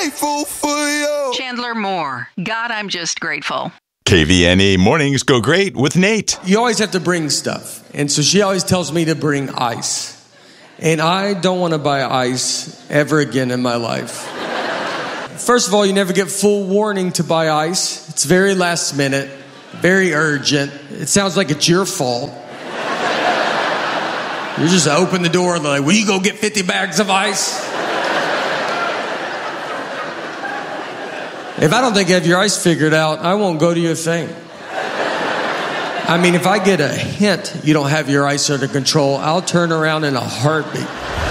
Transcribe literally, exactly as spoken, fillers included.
grateful for you. Chandler Moore. God, I'm just grateful. K V N A Mornings go great with Nate. You always have to bring stuff. And so she always tells me to bring ice. And I don't want to buy ice ever again in my life. First of all, you never get full warning to buy ice. It's very last minute, very urgent. It sounds like it's your fault. You just open the door and they're like, will you go get fifty bags of ice? If I don't think you have your ice figured out, I won't go to your thing. I mean, if I get a hint you don't have your ice under control, I'll turn around in a heartbeat.